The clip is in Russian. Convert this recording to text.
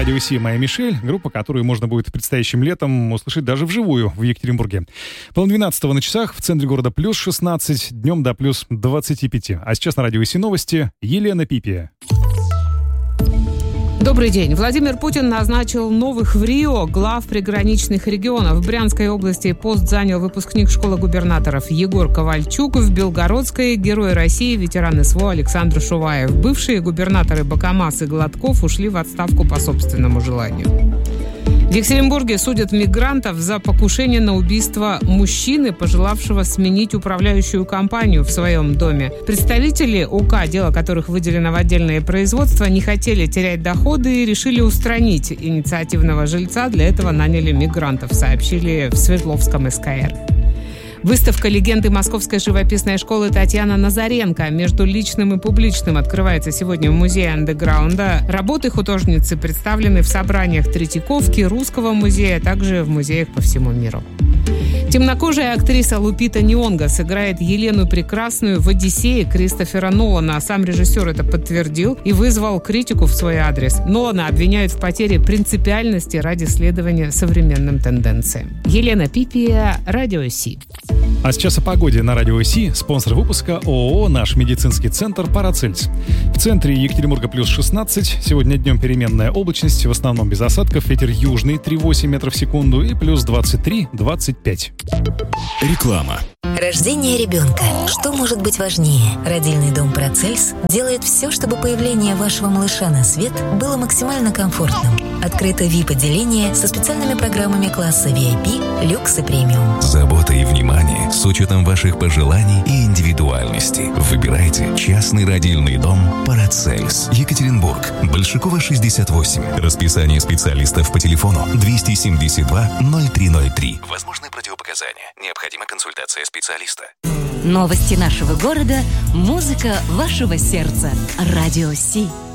радио Си «Моя Мишель», группа, которую можно будет предстоящим летом услышать даже вживую в Екатеринбурге. 11:30 на часах, в центре города плюс 16, днем до плюс 25. А сейчас на радио Си новости Елена Пипия. Добрый день. Владимир Путин назначил новых в Рио глав приграничных регионов. В Брянской области пост занял выпускник школы губернаторов Егор Ковальчук. В Белгородской герой России, ветеран СВО Александр Шуваев. Бывшие губернаторы Бакамаз и Гладков ушли в отставку по собственному желанию. В Екатеринбурге судят мигрантов за покушение на убийство мужчины, пожелавшего сменить управляющую компанию в своем доме. Представители ОК, дело которых выделено в отдельное производство, не хотели терять доходы и решили устранить инициативного жильца. Для этого наняли мигрантов, сообщили в Свердловском СКР. Выставка легенды Московской живописной школы Татьяна Назаренко «Между личным и публичным» открывается сегодня в музее андеграунда. Работы художницы представлены в собраниях Третьяковки, Русского музея, а также в музеях по всему миру. Темнокожая актриса Лупита Нионго сыграет Елену Прекрасную в «Одиссее» Кристофера Нолана. Сам режиссер это подтвердил и вызвал критику в свой адрес. Нолана обвиняют в потере принципиальности ради следования современным тенденциям. Елена Пипия, Радио Си. А сейчас о погоде на радио Си. Спонсор выпуска ООО «Наш медицинский центр Парацельс». В центре Екатеринбурга плюс 16. Сегодня днем переменная облачность, в основном без осадков. Ветер южный 3,8 метров в секунду и плюс 23-25. Реклама. Рождение ребенка. Что может быть важнее? Родильный дом Парацельс делает все, чтобы появление вашего малыша на свет было максимально комфортным. Открыто VIP-отделение со специальными программами класса VIP, люкс и премиум. Забота и внимание с учетом ваших пожеланий и индивидуальности. Выбирайте частный родильный дом Парацельс. Екатеринбург. Большакова, 68. Расписание специалистов по телефону 272 0303. Возможны противопоказания. Необходима консультация специалиста. Новости нашего города, музыка вашего сердца. Радио Си.